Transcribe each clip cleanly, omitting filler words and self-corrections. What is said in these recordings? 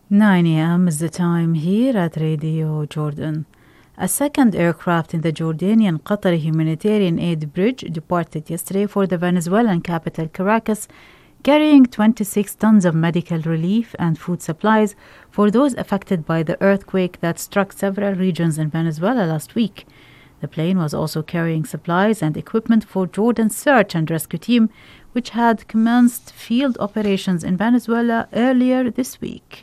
9 a.m. is the time here at Radio Jordan. A second aircraft in the Jordanian Qatari humanitarian aid bridge departed yesterday for the Venezuelan capital Caracas, carrying 26 tons of medical relief and food supplies for those affected by the earthquake that struck several regions in Venezuela last week. The plane was also carrying supplies and equipment for Jordan's search and rescue team, which had commenced field operations in Venezuela earlier this week.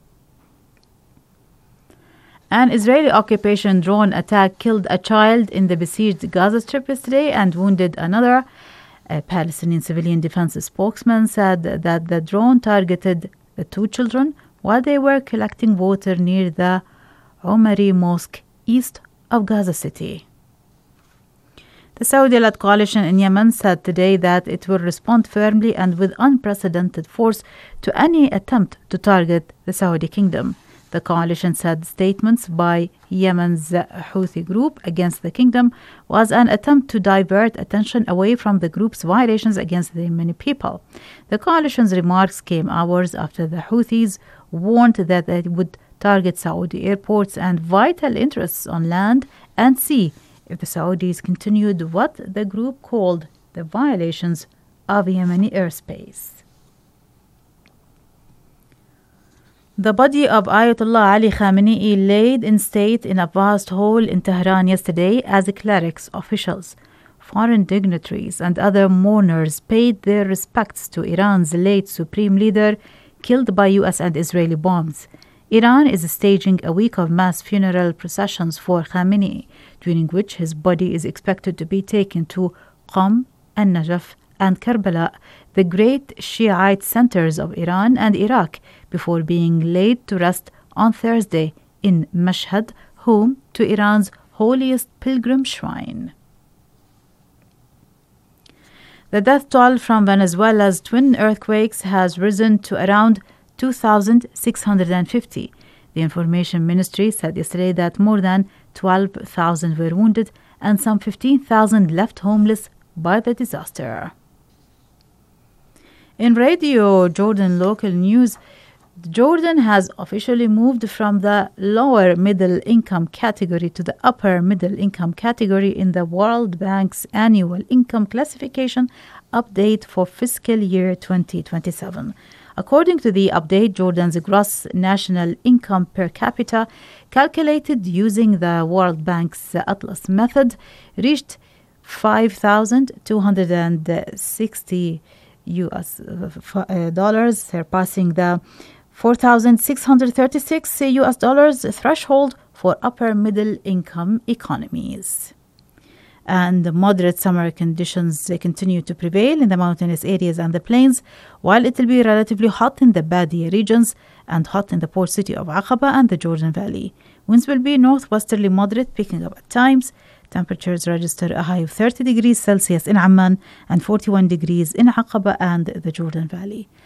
An Israeli occupation drone attack killed a child in the besieged Gaza Strip yesterday and wounded another. A Palestinian civilian defense spokesman said that the drone targeted the two children while they were collecting water near the Umari Mosque east of Gaza City. The Saudi-led coalition in Yemen said today that it will respond firmly and with unprecedented force to any attempt to target the Saudi kingdom. The coalition said statements by Yemen's Houthi group against the kingdom was an attempt to divert attention away from the group's violations against the Yemeni people. The coalition's remarks came hours after the Houthis warned that they would target Saudi airports and vital interests on land and sea if the Saudis continued what the group called the violations of Yemeni airspace. The body of Ayatollah Ali Khamenei laid in state in a vast hall in Tehran yesterday as clerics, officials, foreign dignitaries and other mourners paid their respects to Iran's late supreme leader killed by US and Israeli bombs. Iran is staging a week of mass funeral processions for Khamenei, during which his body is expected to be taken to Qom and Najaf and Karbala, the great Shiite centers of Iran and Iraq, before being laid to rest on Thursday in Mashhad, home to Iran's holiest pilgrim shrine. The death toll from Venezuela's twin earthquakes has risen to around 2,650. The Information Ministry said yesterday that more than 12,000 were wounded and some 15,000 left homeless by the disaster. In Radio Jordan local news, Jordan has officially moved from the lower middle income category to the upper middle income category in the World Bank's annual income classification update for fiscal year 2027. According to the update, Jordan's gross national income per capita, calculated using the World Bank's Atlas method, reached $5,260 surpassing the $4,636 threshold for upper middle income economies. And moderate summer conditions continue to prevail in the mountainous areas and the plains, while it will be relatively hot in the Badia regions and hot in the port city of Aqaba and the Jordan Valley. Winds will be northwesterly moderate, picking up at times. Temperatures register a high of 30 degrees Celsius in Amman and 41 degrees in Aqaba and the Jordan Valley.